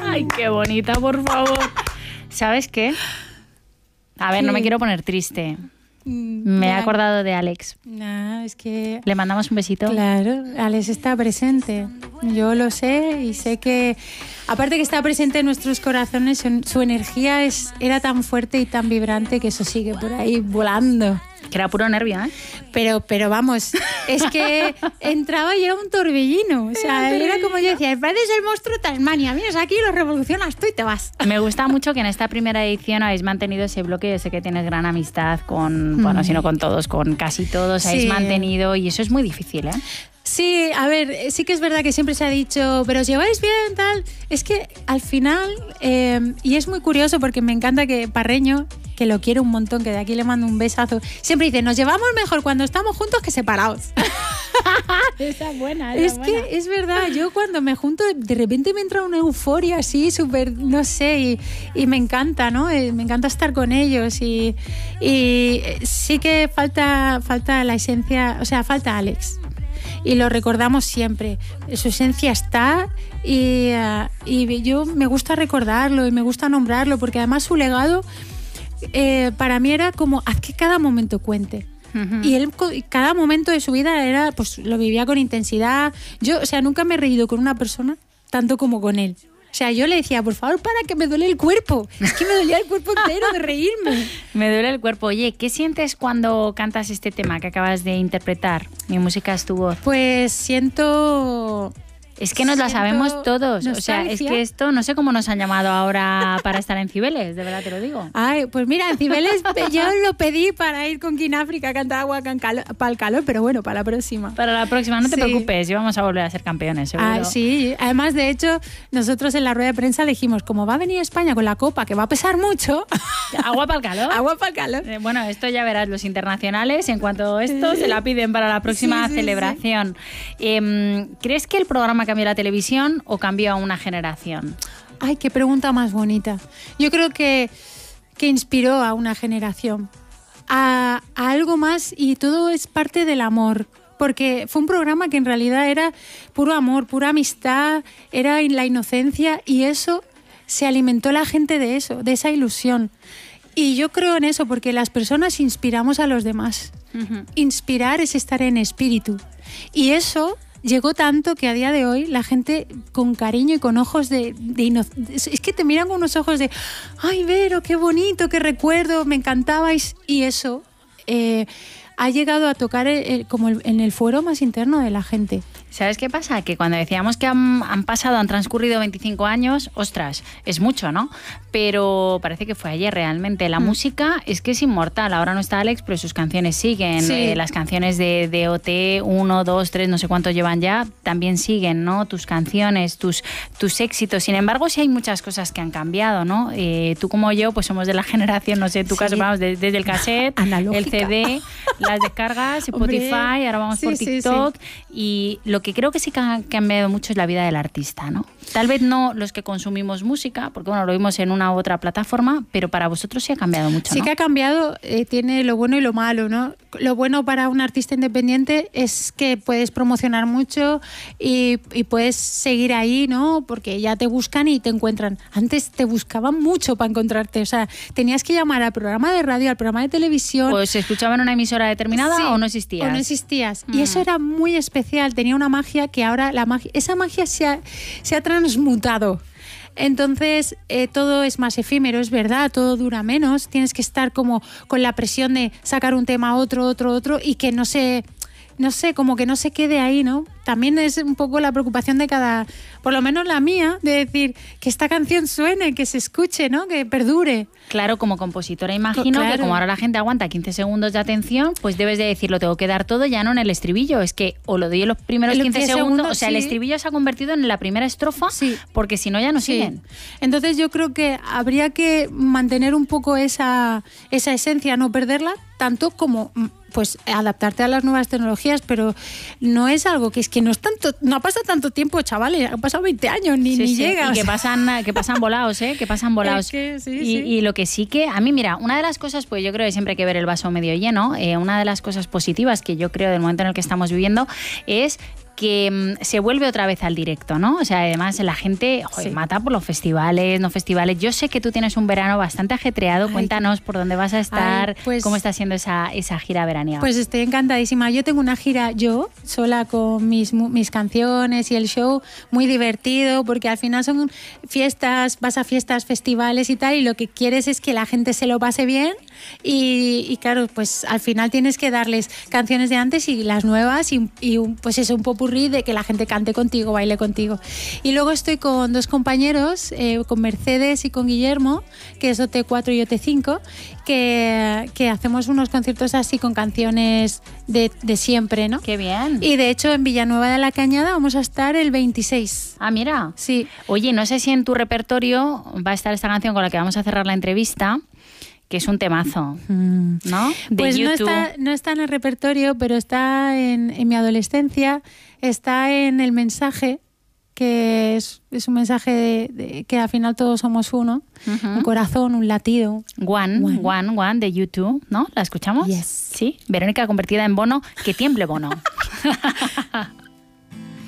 Ay, qué bonita, por favor. ¿Sabes qué? A ver, no me quiero poner triste. Me he acordado de Alex. No, es que... ¿Le mandamos un besito? Claro, Alex está presente. Yo lo sé y sé que, aparte que está presente en nuestros corazones, su energía era tan fuerte y tan vibrante que eso sigue por ahí volando. Que era puro nervio, ¿eh? Pero vamos, es que entraba y era un torbellino. O sea, era como yo decía, pareces el monstruo de Tasmania. Vienes aquí, lo revolucionas tú y te vas. Me gusta mucho que en esta primera edición habéis mantenido ese bloque. Yo sé que tienes gran amistad con, bueno, si no con todos, con casi todos. Habéis mantenido y eso es muy difícil, ¿eh? Sí, a ver, sí que es verdad que siempre se ha dicho, pero os lleváis bien, tal. Es que al final, y es muy curioso porque me encanta que Parreño, que lo quiero un montón, que de aquí le mando un besazo, siempre dice, nos llevamos mejor cuando estamos juntos que separados. Esa es buena. Que es verdad, yo cuando me junto, de repente me entra una euforia así, súper, no sé, y me encanta, ¿no? Me encanta estar con ellos y sí que falta la esencia, o sea, falta Alex. Y lo recordamos siempre. Su esencia está y yo me gusta recordarlo y me gusta nombrarlo porque además su legado para mí era como haz que cada momento cuente. Uh-huh. Y él cada momento de su vida era, pues lo vivía con intensidad. Yo, o sea, nunca me he reído con una persona tanto como con él. O sea, yo le decía, por favor, para que me duele el cuerpo. Es que me dolía el cuerpo entero de reírme. Me duele el cuerpo. Oye, ¿qué sientes cuando cantas este tema que acabas de interpretar? Mi música es tu voz. Pues siento... Es que nos la sabemos todos. Nostalgia. O sea, es que esto, no sé cómo nos han llamado ahora para estar en Cibeles, de verdad te lo digo. Ay, pues mira, en Cibeles yo lo pedí para ir con Kináfrica a cantar agua para el calor, pero bueno, para la próxima. Para la próxima, no te preocupes, y vamos a volver a ser campeones, seguro. Ah, sí, además, de hecho, nosotros en la rueda de prensa le dijimos, como va a venir España con la copa, que va a pesar mucho... ¿Agua para el calor? Agua para el calor. Bueno, esto ya verás, los internacionales, en cuanto a esto, se la piden para la próxima celebración. Sí. ¿Crees que el programa cambió la televisión o cambió a una generación? Ay, qué pregunta más bonita. Yo creo que inspiró a una generación a algo más y todo es parte del amor. Porque fue un programa que en realidad era puro amor, pura amistad, era la inocencia y eso se alimentó la gente de eso, de esa ilusión. Y yo creo en eso porque las personas inspiramos a los demás. Uh-huh. Inspirar es estar en espíritu. Y eso llegó tanto que a día de hoy la gente con cariño y con ojos de es que te miran con unos ojos de ¡ay, Vero, qué bonito, qué recuerdo, me encantabais! Y eso ha llegado a tocar como en el fuero más interno de la gente. ¿Sabes qué pasa? Que cuando decíamos que han transcurrido 25 años, ostras, es mucho, ¿no? Pero parece que fue ayer realmente. La música es que es inmortal. Ahora no está Alex, pero sus canciones siguen. Sí. Las canciones de OT, 1, 2, 3, no sé cuánto llevan ya, también siguen, ¿no? Tus canciones, tus éxitos. Sin embargo, sí hay muchas cosas que han cambiado, ¿no? Tú como yo, pues somos de la generación, no sé, en tu caso, vamos, desde el cassette, el CD, las descargas, Spotify, ahora vamos por TikTok. Y lo que creo que sí que ha cambiado mucho es la vida del artista, ¿no? Tal vez no los que consumimos música, porque bueno, lo vimos en una u otra plataforma, pero para vosotros sí ha cambiado mucho, Sí, ¿no? Que ha cambiado, tiene lo bueno y lo malo, ¿no? Lo bueno para un artista independiente es que puedes promocionar mucho y puedes seguir ahí, ¿no? Porque ya te buscan y te encuentran. Antes te buscaban mucho para encontrarte, o sea, tenías que llamar al programa de radio, al programa de televisión. ¿O se escuchaba en una emisora determinada o no existías? O no existías. Y eso era muy especial, tenía una magia que ahora esa magia se ha transmutado. Entonces todo es más efímero, es verdad, todo dura menos, tienes que estar como con la presión de sacar un tema otro y que no sé, como que no se quede ahí, ¿no? También es un poco la preocupación de cada, por lo menos la mía, de decir que esta canción suene, que se escuche, ¿no? Que perdure. Claro, como compositora imagino que como ahora la gente aguanta 15 segundos de atención, pues debes de decir, lo tengo que dar todo, ya no en el estribillo, es que o lo doy en los primeros 15 segundos, o sea, el estribillo se ha convertido en la primera estrofa, porque si no ya no siguen. Entonces yo creo que habría que mantener un poco esa esencia, no perderla, tanto como pues adaptarte a las nuevas tecnologías, pero no es algo que no es tanto, no ha pasado tanto tiempo, chavales, han pasado 20 años, ni llega. Y que pasan volados, que pasan volados. Y lo que sí que, a mí, mira, una de las cosas, pues yo creo que siempre hay que ver el vaso medio lleno, una de las cosas positivas que yo creo del momento en el que estamos viviendo es que se vuelve otra vez al directo, ¿no? O sea, además la gente mata por los festivales, no festivales. Yo sé que tú tienes un verano bastante ajetreado. Cuéntanos por dónde vas a estar, cómo está siendo esa gira veraniega. Pues estoy encantadísima. Yo tengo una gira sola con mis canciones y el show, muy divertido, porque al final son fiestas, vas a fiestas, festivales y tal, y lo que quieres es que la gente se lo pase bien y claro, pues al final tienes que darles canciones de antes y las nuevas y pues eso, un popurrí de que la gente cante contigo, baile contigo. Y luego estoy con dos compañeros, con Mercedes y con Guillermo, que es OT4 y OT5, que hacemos unos conciertos así con canciones de siempre, ¿no? ¡Qué bien! Y de hecho en Villanueva de la Cañada vamos a estar el 26. Ah, mira. Sí. Oye, no sé si en tu repertorio va a estar esta canción con la que vamos a cerrar la entrevista, que es un temazo, ¿no? Pues no está en el repertorio, pero está en mi adolescencia, está en El Mensaje, que es un mensaje de que al final todos somos uno, un corazón, un latido. One de U2, ¿no? ¿La escuchamos? Yes. Sí, Verónica convertida en Bono, que tiemble Bono.